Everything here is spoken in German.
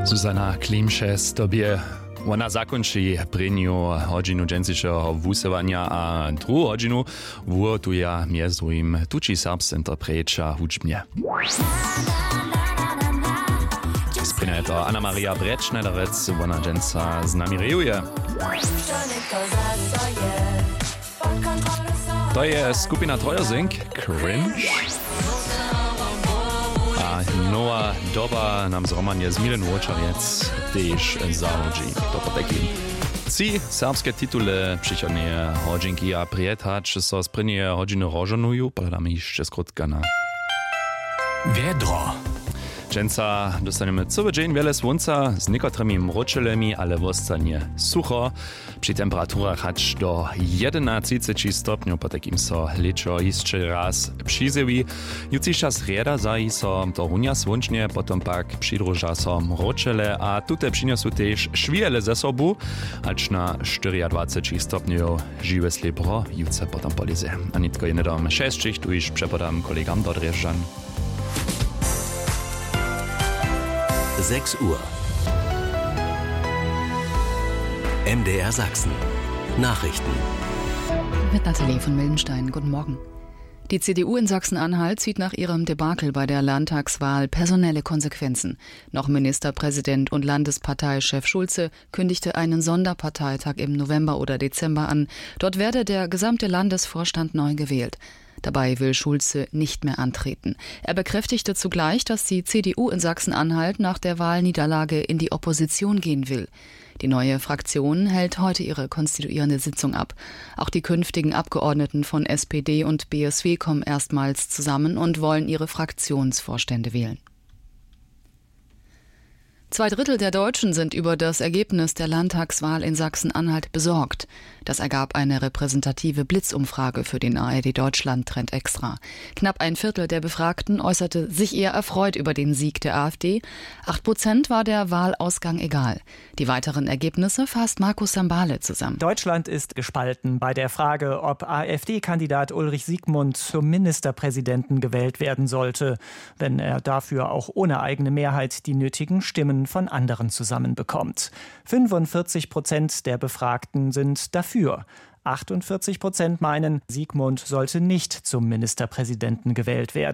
Zuzana Klimšes tobie ona zakončí prvnú hodinu džencišeho vúsovania a druhú hodinu vôtuje między drugim tuči serbscy interpreča hudžbne. Sprinuje to Anna Maria Brečnederec, ona dženca z nami rejuje. To je skupina Trojozink, Cringe. A nowa doba nam zromanie z Milen Łoczariec też zahodzi. To potekim. Ci serbskie tytuły przychodnie hodzinki a prijetać so sprynie hodziny rożonuju, podamy jeszcze skrótka na Wiedro. Dženca dostaneme cały dzień wiele słońca z niekotrymi mročelemi, ale wostanie sucho. Przy temperaturach aż do 11 stopniów, po takim so leczo jeszcze raz przyzewi. Jutrzejsza sreda zaji so to runia słoncznie, potom pak przydruża so mročele, a tute przyniosą też szwiele ze sobą, aż na 24 stopniów żywe slepro jutce potom polize. A nitko jednom 6, tu już przepodam kolegam do Drzeżan. 6 Uhr. MDR Sachsen. Nachrichten. Mit Nathalie von Mildenstein. Guten Morgen. Die CDU in Sachsen-Anhalt zieht nach ihrem Debakel bei der Landtagswahl personelle Konsequenzen. Noch Ministerpräsident und Landesparteichef Schulze kündigte einen Sonderparteitag im November oder Dezember an. Dort werde der gesamte Landesvorstand neu gewählt. Dabei will Schulze nicht mehr antreten. Er bekräftigte zugleich, dass die CDU in Sachsen-Anhalt nach der Wahlniederlage in die Opposition gehen will. Die neue Fraktion hält heute ihre konstituierende Sitzung ab. Auch die künftigen Abgeordneten von SPD und BSW kommen erstmals zusammen und wollen ihre Fraktionsvorstände wählen. 2/3 der Deutschen sind über das Ergebnis der Landtagswahl in Sachsen-Anhalt besorgt. Das ergab eine repräsentative Blitzumfrage für den ARD Deutschland Trend Extra. Knapp 1/4 der Befragten äußerte sich eher erfreut über den Sieg der AfD. 8% war der Wahlausgang egal. Die weiteren Ergebnisse fasst Markus Sambale zusammen. Deutschland ist gespalten bei der Frage, ob AfD-Kandidat Ulrich Siegmund zum Ministerpräsidenten gewählt werden sollte, wenn er dafür auch ohne eigene Mehrheit die nötigen Stimmen von anderen zusammenbekommt. 45% der Befragten sind dafür. 48% meinen, Siegmund sollte nicht zum Ministerpräsidenten gewählt werden.